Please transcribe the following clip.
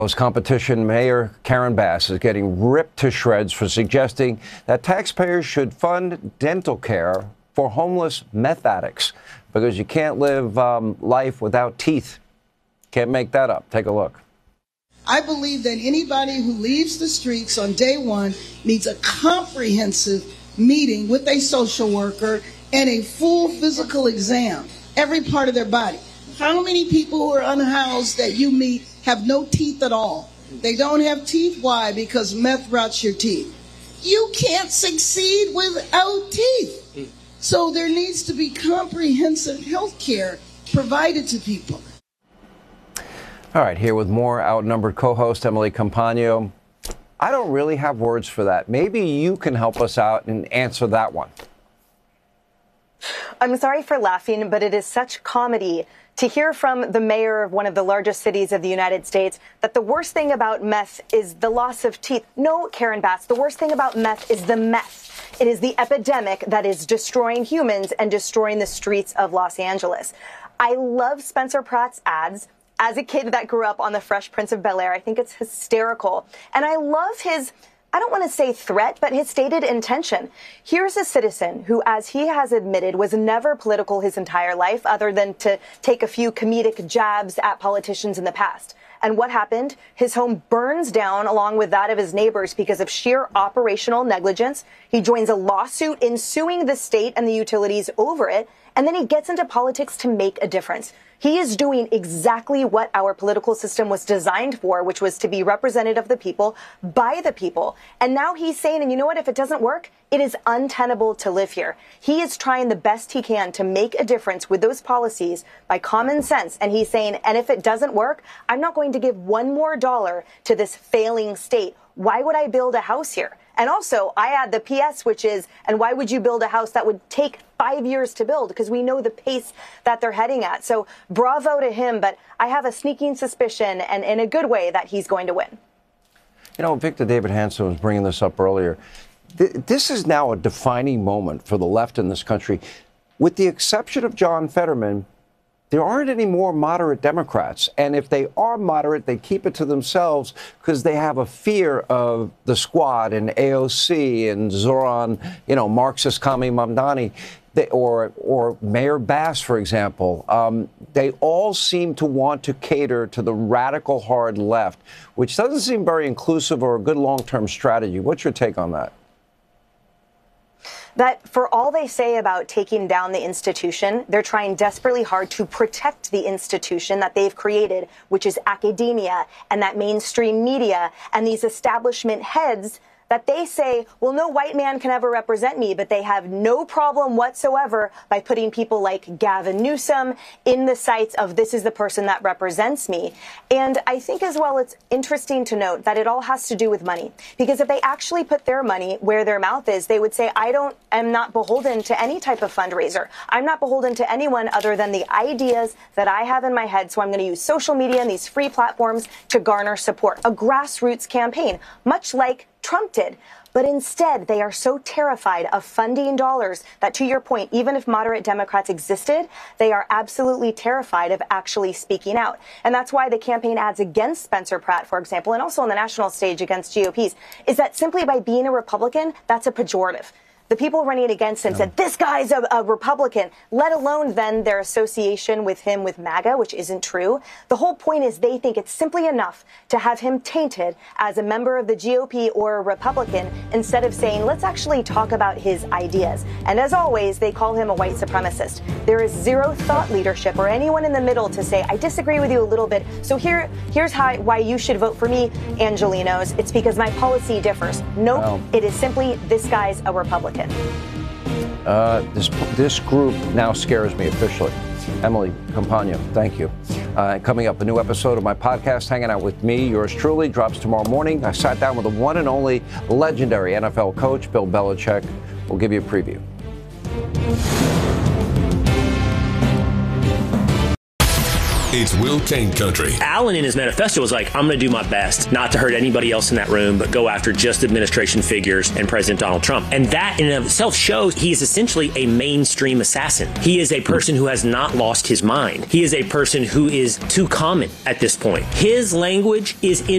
Competition Mayor Karen Bass is getting ripped to shreds for suggesting that taxpayers should fund dental care for homeless meth addicts because you can't live life without teeth. Can't make that up. Take a look. I believe that anybody who leaves the streets on day one needs a comprehensive meeting with a social worker and a full physical exam, every part of their body. How many people who are unhoused that you meet have no teeth at all? They don't have teeth. Why? Because meth rots your teeth. You can't succeed without teeth. So there needs to be comprehensive health care provided to people. All right, here with more outnumbered co-host Emily Compagno. I don't really have words for that. Maybe you can help us out and answer that one. I'm sorry for laughing, but it is such comedy to hear from the mayor of one of the largest cities of the United States that the worst thing about meth is the loss of teeth. No, Karen Bass, the worst thing about meth is the meth. It is the epidemic that is destroying humans and destroying the streets of Los Angeles. I love Spencer Pratt's ads. As a kid that grew up on The Fresh Prince of Bel-Air, I think it's hysterical. And I love his, I don't want to say threat, but his stated intention. Here's a citizen who, as he has admitted, was never political his entire life, other than to take a few comedic jabs at politicians in the past. And what happened? His home burns down along with that of his neighbors because of sheer operational negligence. He joins a lawsuit in suing the state and the utilities over it. And then he gets into politics to make a difference. He is doing exactly what our political system was designed for, which was to be representative of the people, by the people. And now he's saying, and you know what, if it doesn't work, it is untenable to live here. He is trying the best he can to make a difference with those policies by common sense. And he's saying, and if it doesn't work, I'm not going to give $1 more to this failing state. Why would I build a house here? And also, I add the PS, which is, and why would you build a house that would take 5 years to build? Because we know the pace that they're heading at. So bravo to him, but I have a sneaking suspicion, and in a good way, that he's going to win. You know, Victor David Hanson was bringing this up earlier. This is now a defining moment for the left in this country. With the exception of John Fetterman, there aren't any more moderate Democrats. And if they are moderate, they keep it to themselves because they have a fear of the Squad and AOC and Zoran, you know, Marxist Kami Mamdani, or Mayor Bass, for example. They all seem to want to cater to the radical hard left, which doesn't seem very inclusive or a good long-term strategy. What's your take on that? That for all they say about taking down the institution, they're trying desperately hard to protect the institution that they've created, which is academia and that mainstream media and these establishment heads that they say, well, no white man can ever represent me, but they have no problem whatsoever by putting people like Gavin Newsom in the sights of this is the person that represents me. And I think as well, it's interesting to note that it all has to do with money, because if they actually put their money where their mouth is, they would say, am not beholden to any type of fundraiser. I'm not beholden to anyone other than the ideas that I have in my head. So I'm going to use social media and these free platforms to garner support, a grassroots campaign, much like Trump did. But instead, they are so terrified of funding dollars that, to your point, even if moderate Democrats existed, they are absolutely terrified of actually speaking out. And that's why the campaign ads against Spencer Pratt, for example, and also on the national stage against GOPs, is that simply by being a Republican, that's a pejorative. The people running against him said, this guy's a Republican, let alone then their association with him with MAGA, which isn't true. The whole point is they think it's simply enough to have him tainted as a member of the GOP or a Republican instead of saying, let's actually talk about his ideas. And as always, they call him a white supremacist. There is zero thought leadership or anyone in the middle to say, I disagree with you a little bit. So here's why you should vote for me, Angelenos. It's because my policy differs. Nope, It is simply this guy's a Republican. This group now scares me officially. Emily Compagno, thank you. Coming up, a new episode of my podcast, Hanging Out with Me, yours truly, drops tomorrow morning. I sat down with the one and only legendary NFL coach, Bill Belichick. We'll give you a preview. It's Will Cain Country. Allen in his manifesto was like, I'm going to do my best not to hurt anybody else in that room, but go after just administration figures and President Donald Trump. And that in and of itself shows he is essentially a mainstream assassin. He is a person who has not lost his mind. He is a person who is too common at this point. His language is